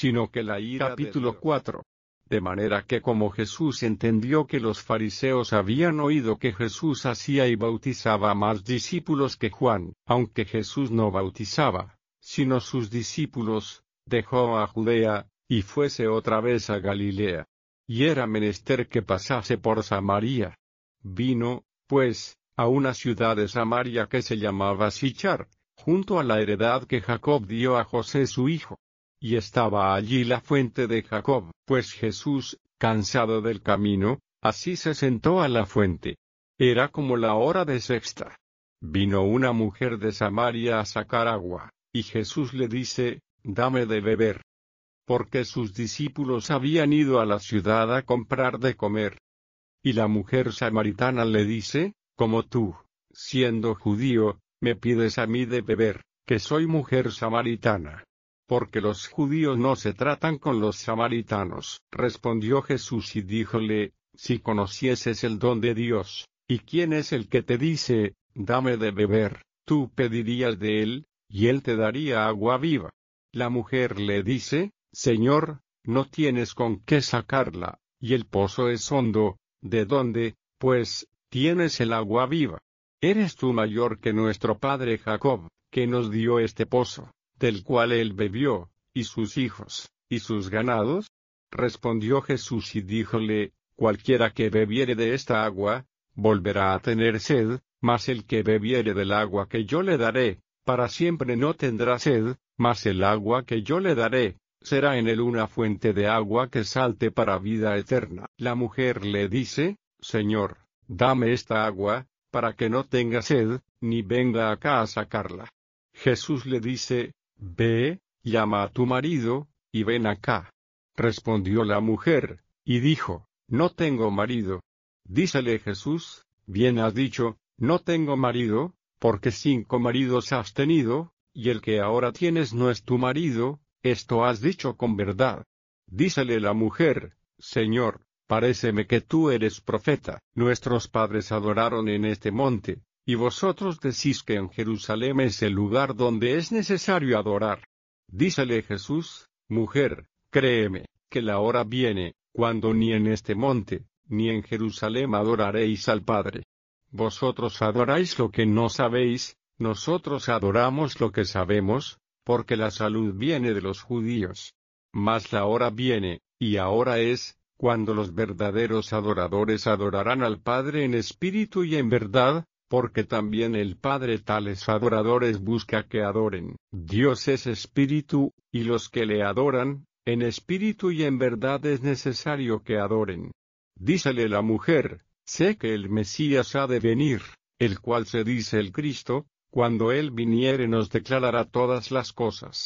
sino que la ira Capítulo 4. De manera que como Jesús entendió que los fariseos habían oído que Jesús hacía y bautizaba más discípulos que Juan, aunque Jesús no bautizaba, sino sus discípulos, dejó a Judea, y fuese otra vez a Galilea. Y era menester que pasase por Samaria. Vino, pues, a una ciudad de Samaria que se llamaba Sichar, junto a la heredad que Jacob dio a José su hijo. Y estaba allí la fuente de Jacob, pues Jesús, cansado del camino, así se sentó a la fuente. Era como la hora de sexta. Vino una mujer de Samaria a sacar agua, y Jesús le dice, dame de beber. Porque sus discípulos habían ido a la ciudad a comprar de comer. Y la mujer samaritana le dice, como tú, siendo judío, me pides a mí de beber, que soy mujer samaritana. Porque los judíos no se tratan con los samaritanos. Respondió Jesús y díjole, si conocieses el don de Dios, y quién es el que te dice, dame de beber, tú pedirías de él, y él te daría agua viva. La mujer le dice, Señor, no tienes con qué sacarla, y el pozo es hondo, ¿de dónde, pues, tienes el agua viva? ¿Eres tú mayor que nuestro padre Jacob, que nos dio este pozo, del cual él bebió, y sus hijos, y sus ganados? Respondió Jesús y díjole, cualquiera que bebiere de esta agua, volverá a tener sed, mas el que bebiere del agua que yo le daré, para siempre no tendrá sed, mas el agua que yo le daré, será en él una fuente de agua que salte para vida eterna. La mujer le dice, Señor, dame esta agua, para que no tenga sed, ni venga acá a sacarla. Jesús le dice, ve, llama a tu marido, y ven acá. Respondió la mujer, y dijo, no tengo marido. Dícele Jesús, bien has dicho, no tengo marido, porque 5 maridos has tenido, y el que ahora tienes no es tu marido, esto has dicho con verdad. Dícele la mujer, Señor, paréceme que tú eres profeta. Nuestros padres adoraron en este monte, y vosotros decís que en Jerusalén es el lugar donde es necesario adorar. Dícele Jesús, mujer, créeme, que la hora viene, cuando ni en este monte, ni en Jerusalén adoraréis al Padre. Vosotros adoráis lo que no sabéis, nosotros adoramos lo que sabemos, porque la salud viene de los judíos. Mas la hora viene, y ahora es, cuando los verdaderos adoradores adorarán al Padre en espíritu y en verdad, porque también el Padre tales adoradores busca que adoren. Dios es espíritu, y los que le adoran, en espíritu y en verdad es necesario que adoren. Dícele la mujer, sé que el Mesías ha de venir, el cual se dice el Cristo, cuando él viniere nos declarará todas las cosas.